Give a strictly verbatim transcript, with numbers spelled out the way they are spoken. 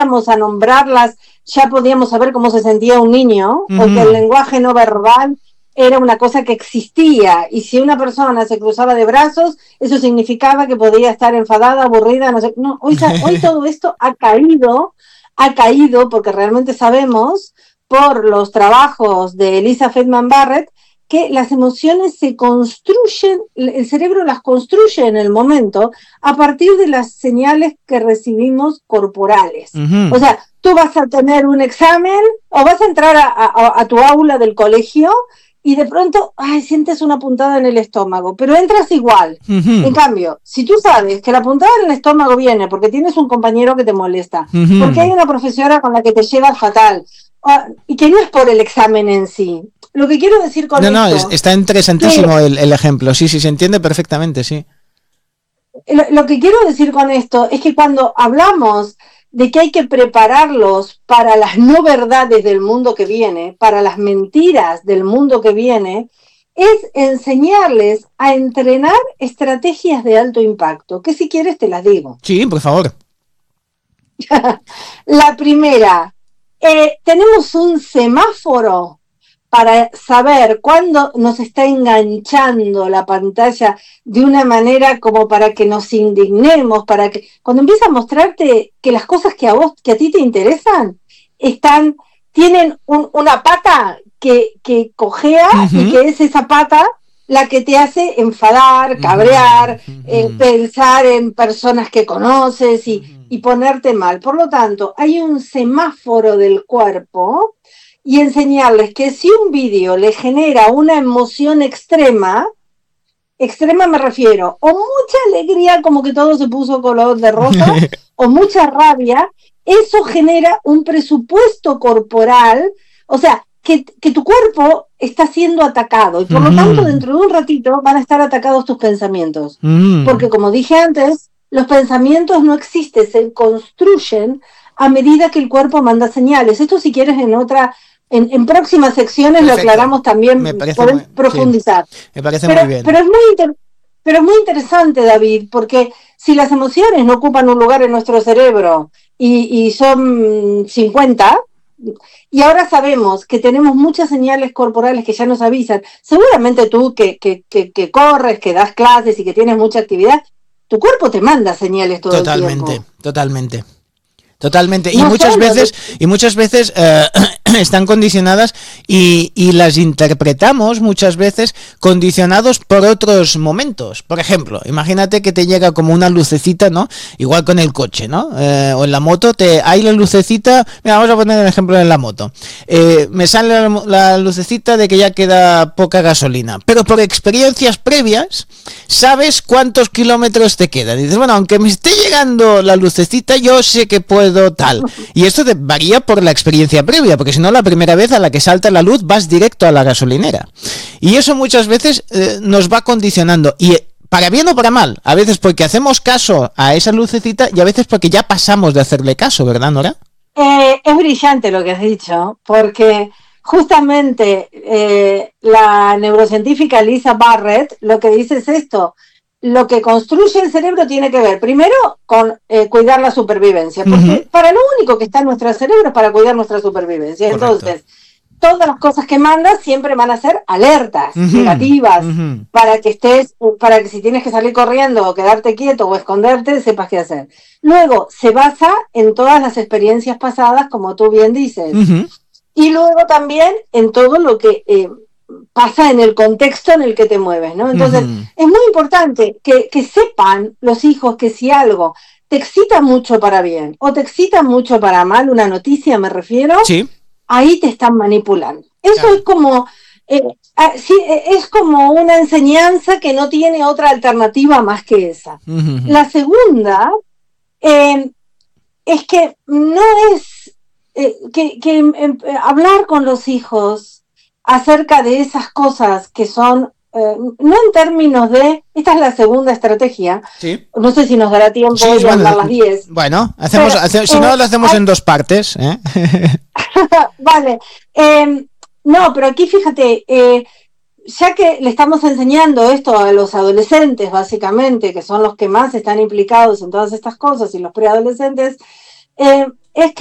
a nombrarlas, ya podíamos saber cómo se sentía un niño, Uh-huh. porque el lenguaje no verbal era una cosa que existía, y si una persona se cruzaba de brazos, eso significaba que podía estar enfadada, aburrida, no sé. No, hoy, hoy todo esto ha caído, ha caído, porque realmente sabemos, por los trabajos de Elisa Feldman Barrett, que las emociones se construyen, el cerebro las construye en el momento a partir de las señales que recibimos corporales. Uh-huh. O sea, tú vas a tener un examen o vas a entrar a, a, a tu aula del colegio y de pronto, ay, sientes una puntada en el estómago, pero entras igual. Uh-huh. En cambio, si tú sabes que la puntada en el estómago viene porque tienes un compañero que te molesta, uh-huh. porque hay una profesora con la que te llevas fatal, uh, y que no es por el examen en sí. Lo que quiero decir con no, esto... No, no, está interesantísimo el, el ejemplo. Sí, sí, se entiende perfectamente, sí. Lo, lo que quiero decir con esto es que cuando hablamos de que hay que prepararlos para las no verdades del mundo que viene, para las mentiras del mundo que viene, es enseñarles a entrenar estrategias de alto impacto, que si quieres te las digo. Sí, por favor. La primera, eh, tenemos un semáforo para saber cuándo nos está enganchando la pantalla de una manera como para que nos indignemos, para que cuando empieza a mostrarte que las cosas que a vos, que a ti te interesan, están, tienen un, una pata que, que cojea, uh-huh. y que es esa pata la que te hace enfadar, cabrear, uh-huh. eh, pensar en personas que conoces y, uh-huh. y ponerte mal. Por lo tanto, hay un semáforo del cuerpo, y enseñarles que si un vídeo le genera una emoción extrema, extrema me refiero, o mucha alegría, como que todo se puso color de rosa, o mucha rabia, eso genera un presupuesto corporal, o sea, que, que tu cuerpo está siendo atacado, y por uh-huh. lo tanto dentro de un ratito van a estar atacados tus pensamientos, uh-huh. porque como dije antes, los pensamientos no existen, se construyen a medida que el cuerpo manda señales. Esto si quieres en otra... En, en próximas secciones Perfecto. Lo aclaramos también, poder muy, profundizar. Sí, me parece pero, muy bien. Pero es muy, inter, pero es muy interesante, David, porque si las emociones no ocupan un lugar en nuestro cerebro y, y son cincuenta, y ahora sabemos que tenemos muchas señales corporales que ya nos avisan, seguramente tú que, que, que, que corres, que das clases y que tienes mucha actividad, tu cuerpo te manda señales todo totalmente, el tiempo. Totalmente, totalmente. Y no muchas solo, veces, y muchas veces eh, están condicionadas y, y las interpretamos muchas veces condicionados por otros momentos. Por ejemplo, imagínate que te llega como una lucecita, ¿no? Igual con el coche, ¿no? Eh, o en la moto, te hay la lucecita. Mira, vamos a poner el ejemplo en la moto. Eh, me sale la, la lucecita de que ya queda poca gasolina, pero por experiencias previas sabes cuántos kilómetros te quedan. Y dices, bueno, aunque me esté llegando la lucecita, yo sé que puedo tal. Y esto te varía por la experiencia previa, porque si no, la primera vez a la que salta la luz vas directo a la gasolinera. Y eso muchas veces eh, nos va condicionando. Y para bien o para mal, a veces porque hacemos caso a esa lucecita y a veces porque ya pasamos de hacerle caso, ¿verdad, Nora? Eh, es brillante lo que has dicho, porque justamente eh, la neurocientífica Lisa Barrett lo que dice es esto: lo que construye el cerebro tiene que ver primero con eh, cuidar la supervivencia, porque uh-huh. para lo único que está en nuestro cerebro es para cuidar nuestra supervivencia. Correcto. Entonces, todas las cosas que mandas siempre van a ser alertas, uh-huh. negativas, uh-huh. para que estés, para que si tienes que salir corriendo o quedarte quieto o esconderte, sepas qué hacer. Luego, se basa en todas las experiencias pasadas, como tú bien dices. Uh-huh. Y luego también en todo lo que eh, pasa en el contexto en el que te mueves, ¿no? Entonces, uh-huh. es muy importante que, que sepan los hijos que si algo te excita mucho para bien o te excita mucho para mal, una noticia me refiero, sí. ahí te están manipulando. Eso claro. es como eh, sí, es como una enseñanza que no tiene otra alternativa más que esa. Uh-huh. La segunda eh, es que no es eh, que, que eh, hablar con los hijos acerca de esas cosas que son, eh, no en términos de, esta es la segunda estrategia, sí. no sé si nos dará tiempo sí, de bueno, hablar las diez. Bueno, hacemos, pero, hace, si eh, no lo hacemos hay... en dos partes. ¿eh? Vale, eh, no, pero aquí fíjate, eh, ya que le estamos enseñando esto a los adolescentes, básicamente, que son los que más están implicados en todas estas cosas, y los preadolescentes, eh, es